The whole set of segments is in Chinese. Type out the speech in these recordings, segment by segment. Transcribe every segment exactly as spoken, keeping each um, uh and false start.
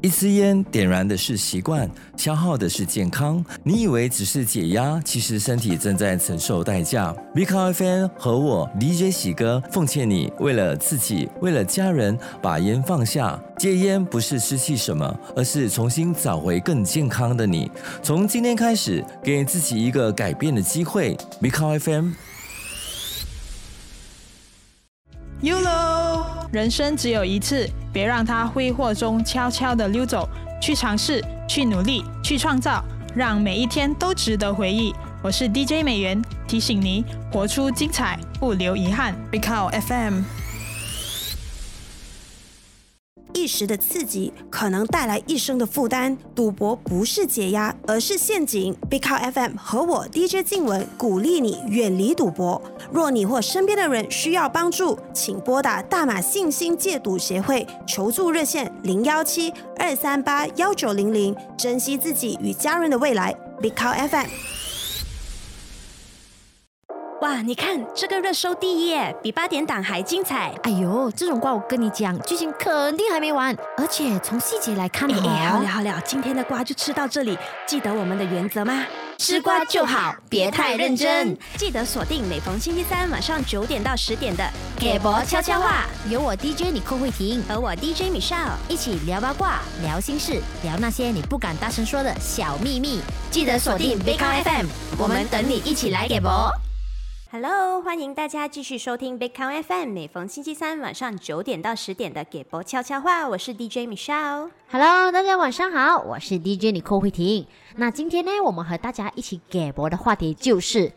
一支烟点燃的是习惯，消耗的是健康。你以为只是解压，其实身体正在承受代价。B K F M 和我 D J 喜哥奉劝你，为了自己，为了家人，把烟放下。戒烟不是失去什么，而是重新找回更健康的你。从今天开始，给自己一个改变的机会。B K F M。Y O L O， 人生只有一次，别让它挥霍中悄悄地溜走。去尝试，去努力，去创造，让每一天都值得回忆。我是 D J 美元，提醒你活出精彩，不留遗憾。B K F M。 一时的刺激可能带来一生的负担，赌博不是解压，而是陷阱。B K F M 和我 D J 静文鼓励你远离赌博。若你或身边的人需要帮助，请拨打大马信心戒赌协会求助热线零一七二三八一九零零，珍惜自己与家人的未来。B K F M。哇，你看这个热搜第一耶，比八点档还精彩。 哎呦，这种瓜我跟你讲，剧情肯定还没完，而且从细节来看， 哎哎，好了好了，今天的瓜就吃到这里。记得我们的原则吗？ 吃瓜就好，别太认真。 记得锁定每逢星期三晚上九点到十点的给博悄悄话，有我 D J 你寇慧婷和我 D J Michelle 一起聊八卦、聊心事、聊那些你不敢大声说的小秘密。 记得锁定 B K F M， 我们等你一起来给博。Hello， 欢迎大家继续收听 Big Count F M， 每逢星期三晚上九点到十点的给博悄悄话，我是 D J Michelle。Hello， 大家晚上好，我是 D J 你寇慧婷。那今天呢，我们和大家一起给博的话题就是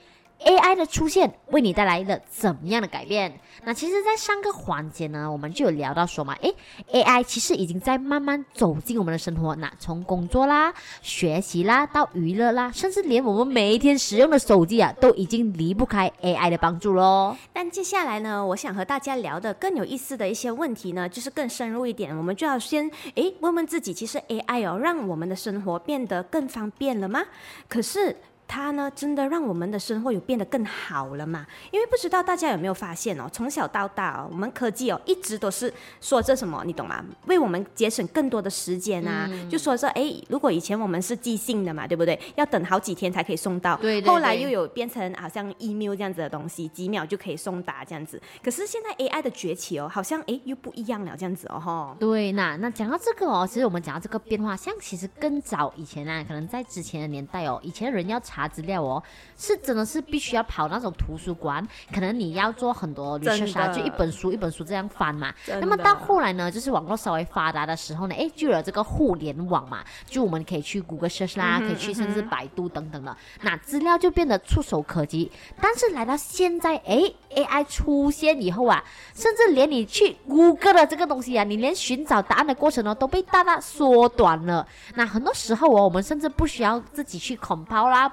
A I 的出现为你带来了怎么样的改变？那其实在上个环节呢，我们就有聊到说嘛，诶 A I 其实已经在慢慢走进我们的生活，那从工作啦、学习啦到娱乐啦，甚至连我们每一天使用的手机啊，都已经离不开 A I 的帮助咯。 但接下来呢，我想和大家聊的更有意思的一些问题呢，就是更深入一点，我们就要先诶问问自己，其实 A I 哦，让我们的生活变得更方便了吗？可是它呢，真的让我们的生活有变得更好了吗？因为不知道大家有没有发现哦，从小到大哦，我们科技哦一直都是说着什么，你懂吗？为我们节省更多的时间啊，嗯、就说着哎，如果以前我们是寄信的嘛，对不对？要等好几天才可以送到， 对对对， 后来又有变成好像 email 这样子的东西，几秒就可以送达这样子。可是现在 A I 的崛起哦，好像哎又不一样了这样子哦吼。 对，那那讲到这个哦，其实我们讲到这个变化，像其实更早以前啊，可能在之前的年代哦，以前人要查资料哦，是真的是必须要跑那种图书馆，可能你要做很多 research 啊，就一本书一本书这样翻嘛。那么到后来呢，就是网络稍微发达的时候呢，哎，就有了这个互联网嘛，就我们可以去 Google search 啦，嗯、可以去甚至百度等等的，那资料就变得触手可及。但是来到现在，哎 ，A I 出现以后啊，甚至连你去 Google 的这个东西啊，你连寻找答案的过程呢，都被大大缩短了。那很多时候哦，我们甚至不需要自己去 compile 啦，